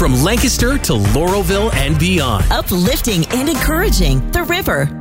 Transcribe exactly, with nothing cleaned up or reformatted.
From Lancaster to Laurelville and beyond. Uplifting and encouraging. The River.